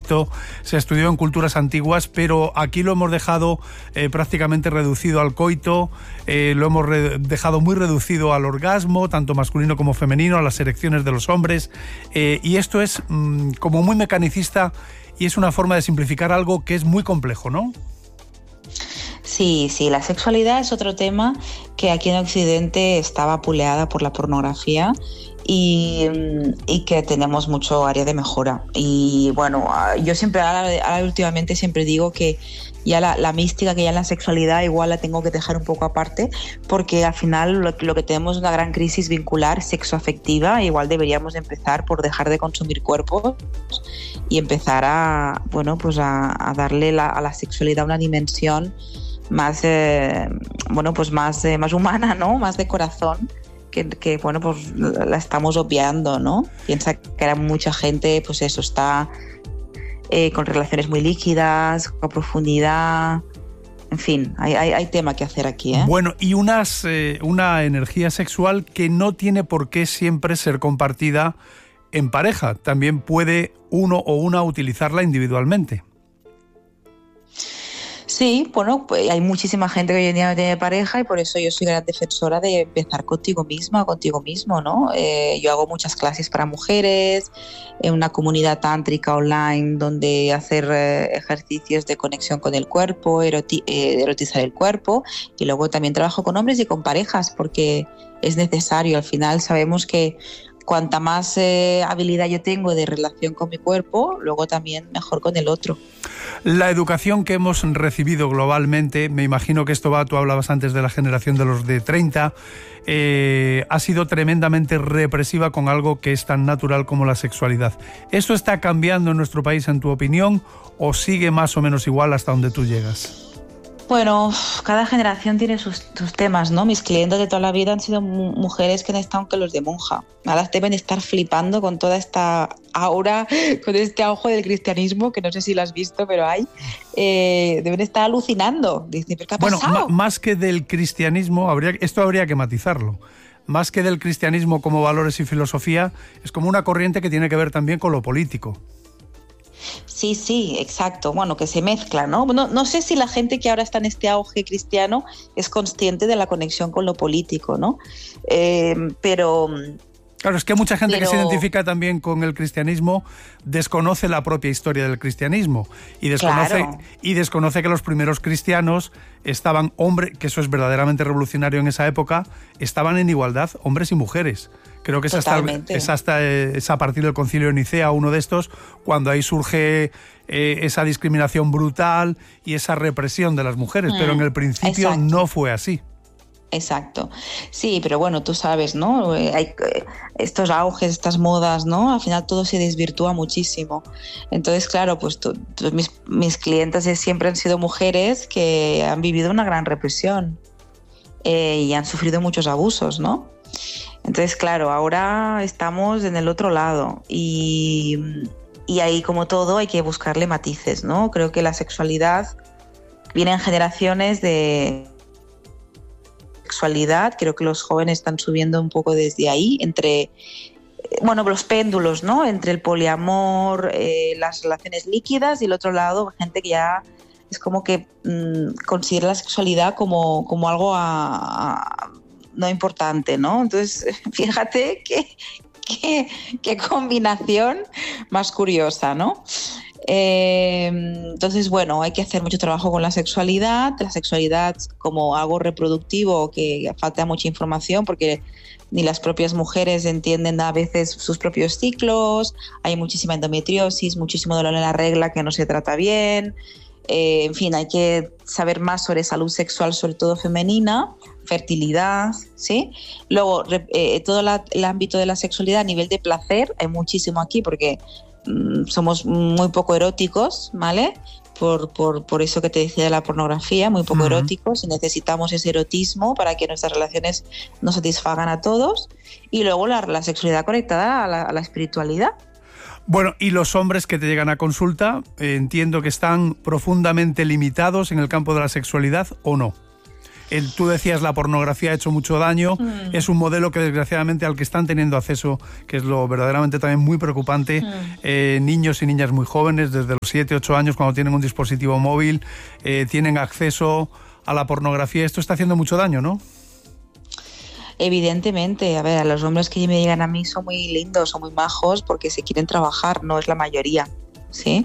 Egipto, se estudió en culturas antiguas, pero aquí lo hemos dejado prácticamente reducido al coito, lo hemos dejado muy reducido al orgasmo, tanto masculino como femenino, a las erecciones de los hombres, y esto es como muy mecanicista y es una forma de simplificar algo que es muy complejo, ¿no? Sí, la sexualidad es otro tema que aquí en Occidente está vapuleada por la pornografía y que tenemos mucho área de mejora. Y bueno, yo siempre, ahora últimamente siempre digo que ya la mística que hay en la sexualidad igual la tengo que dejar un poco aparte, porque al final lo que tenemos es una gran crisis vincular sexoafectiva. Igual deberíamos empezar por dejar de consumir cuerpos y empezar a darle a la sexualidad una dimensión más más humana, ¿no? Más de corazón, que pues la estamos obviando, ¿no? Piensa que era mucha gente, pues eso, está con relaciones muy líquidas, con profundidad. En fin, hay tema que hacer aquí, ¿eh? Bueno, y una energía sexual que no tiene por qué siempre ser compartida en pareja. También puede uno o una utilizarla individualmente. Sí, bueno, pues hay muchísima gente que hoy en día no tiene pareja y por eso yo soy gran defensora de empezar contigo misma o contigo mismo, ¿no? Yo hago muchas clases para mujeres, en una comunidad tántrica online donde hacer ejercicios de conexión con el cuerpo, erotizar el cuerpo, y luego también trabajo con hombres y con parejas porque es necesario. Al final sabemos que cuanta más habilidad yo tengo de relación con mi cuerpo, luego también mejor con el otro. La educación que hemos recibido globalmente, me imagino que esto tú hablabas antes de la generación de los de 30, ha sido tremendamente represiva con algo que es tan natural como la sexualidad. ¿Esto está cambiando en nuestro país, en tu opinión, o sigue más o menos igual hasta donde tú llegas? Bueno, cada generación tiene sus temas, ¿no? Mis clientes de toda la vida han sido mujeres que han estado que los de monja. Ahora deben estar flipando con toda esta aura, con este auge del cristianismo, que no sé si lo has visto, pero hay. Deben estar alucinando. Dicen, ¿pero qué ha pasado? Bueno, más que del cristianismo, esto habría que matizarlo. Más que del cristianismo como valores y filosofía, es como una corriente que tiene que ver también con lo político. Sí, exacto. Bueno, que se mezcla, ¿no? No sé si la gente que ahora está en este auge cristiano es consciente de la conexión con lo político, ¿no? Pero... Claro, es que mucha gente que se identifica también con el cristianismo desconoce la propia historia del cristianismo y desconoce que los primeros cristianos estaban que eso es verdaderamente revolucionario en esa época, estaban en igualdad hombres y mujeres. Creo que es a partir del Concilio de Nicea, uno de estos, cuando ahí surge esa discriminación brutal y esa represión de las mujeres, pero en el principio no fue así. Exacto. Sí, pero bueno, tú sabes, ¿no? Hay estos auges, estas modas, ¿no? Al final todo se desvirtúa muchísimo. Entonces, claro, pues mis clientes siempre han sido mujeres que han vivido una gran represión y han sufrido muchos abusos, ¿no? Entonces, claro, ahora estamos en el otro lado y ahí, como todo, hay que buscarle matices, ¿no? Creo que la sexualidad viene en generaciones de sexualidad. Creo que los jóvenes están subiendo un poco desde ahí, entre los péndulos, ¿no? Entre el poliamor, las relaciones líquidas, y el otro lado, gente que ya es como que considera la sexualidad como algo no importante, ¿no? Entonces, fíjate qué combinación más curiosa, ¿no? Entonces, bueno, hay que hacer mucho trabajo con la sexualidad como algo reproductivo, que falta mucha información porque ni las propias mujeres entienden a veces sus propios ciclos, hay muchísima endometriosis, muchísimo dolor en la regla que no se trata bien. En fin, hay que saber más sobre salud sexual, sobre todo femenina, fertilidad, ¿sí? Luego, todo el ámbito de la sexualidad a nivel de placer, hay muchísimo aquí porque somos muy poco eróticos, ¿vale? Por eso que te decía de la pornografía, muy poco eróticos, y necesitamos ese erotismo para que nuestras relaciones nos satisfagan a todos. Y luego la sexualidad conectada a la espiritualidad. Bueno, y los hombres que te llegan a consulta, entiendo que están profundamente limitados en el campo de la sexualidad, ¿o no? Tú decías, la pornografía ha hecho mucho daño, es un modelo que desgraciadamente al que están teniendo acceso, que es lo verdaderamente también muy preocupante, niños y niñas muy jóvenes, desde los 7, 8 años, cuando tienen un dispositivo móvil, tienen acceso a la pornografía. Esto está haciendo mucho daño, ¿no? Evidentemente, a ver, a los hombres que me llegan a mí son muy lindos, son muy majos porque se quieren trabajar, no es la mayoría, ¿sí?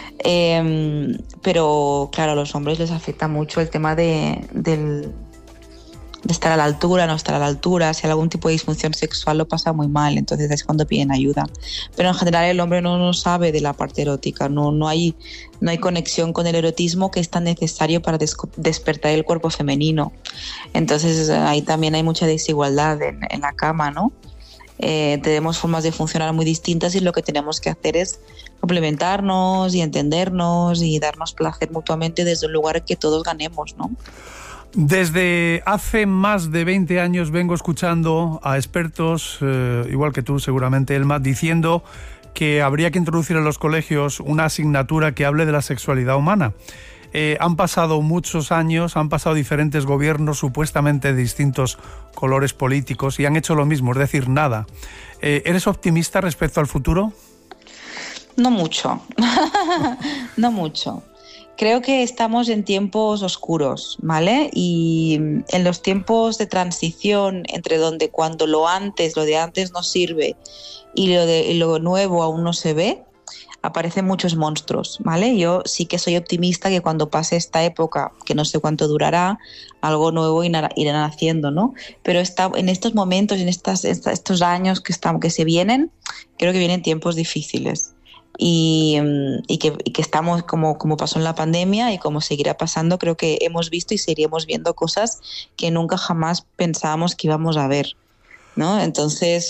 Pero claro, a los hombres les afecta mucho el tema de estar a la altura, no estar a la altura. Si hay algún tipo de disfunción sexual lo pasa muy mal, entonces es cuando piden ayuda. Pero en general el hombre no sabe de la parte erótica, no hay conexión con el erotismo que es tan necesario para despertar el cuerpo femenino. Entonces ahí también hay mucha desigualdad en la cama, ¿no? Tenemos formas de funcionar muy distintas y lo que tenemos que hacer es complementarnos y entendernos y darnos placer mutuamente desde un lugar que todos ganemos, ¿no? Desde hace más de 20 años vengo escuchando a expertos, igual que tú seguramente, Elma, diciendo que habría que introducir en los colegios una asignatura que hable de la sexualidad humana. Han pasado muchos años, han pasado diferentes gobiernos supuestamente de distintos colores políticos y han hecho lo mismo, es decir, nada. ¿Eres optimista respecto al futuro? No mucho, no mucho. Creo que estamos en tiempos oscuros, ¿vale? Y en los tiempos de transición entre donde cuando lo de antes no sirve y lo nuevo aún no se ve, aparecen muchos monstruos, ¿vale? Yo sí que soy optimista que cuando pase esta época, que no sé cuánto durará, algo nuevo irán haciendo, ¿no? Pero en estos momentos, en estos años que se vienen, creo que vienen tiempos difíciles. Y que estamos como pasó en la pandemia y como seguirá pasando, creo que hemos visto y seguiremos viendo cosas que nunca jamás pensábamos que íbamos a ver, ¿no? Entonces,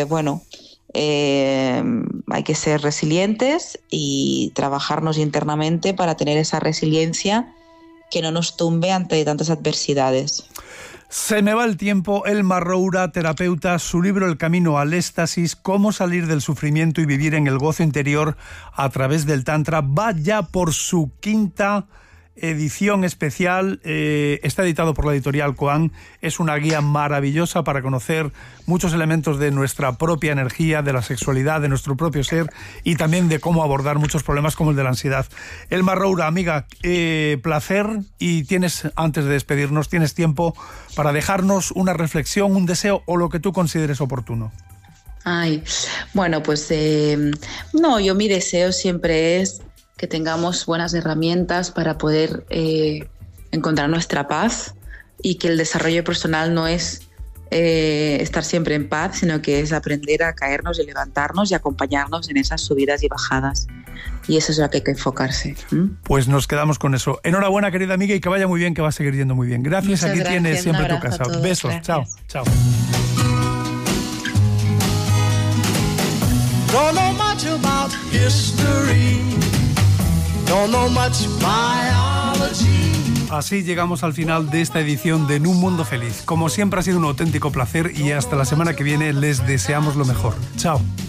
hay que ser resilientes y trabajarnos internamente para tener esa resiliencia que no nos tumbe ante tantas adversidades. Se me va el tiempo. Elma Roura, terapeuta, su libro El camino al éxtasis, cómo salir del sufrimiento y vivir en el gozo interior a través del Tantra, va ya por su 5ª edición especial. Está editado por la editorial Koan. Es una guía maravillosa para conocer muchos elementos de nuestra propia energía, de la sexualidad, de nuestro propio ser y también de cómo abordar muchos problemas como el de la ansiedad. Elma Roura, amiga, placer, y antes de despedirnos, tienes tiempo para dejarnos una reflexión, un deseo o lo que tú consideres oportuno. Bueno, pues yo mi deseo siempre es que tengamos buenas herramientas para poder encontrar nuestra paz y que el desarrollo personal no es estar siempre en paz, sino que es aprender a caernos y levantarnos y acompañarnos en esas subidas y bajadas. Y eso es lo que hay que enfocarse. Pues nos quedamos con eso. Enhorabuena, querida amiga, y que vaya muy bien, que va a seguir yendo muy bien. Gracias. Aquí tienes siempre tu casa. Besos. Gracias. Chao. Don't know much about history. Don't know much biology. Así llegamos al final de esta edición de En un Mundo Feliz. Como siempre ha sido un auténtico placer y hasta la semana que viene les deseamos lo mejor. Chao.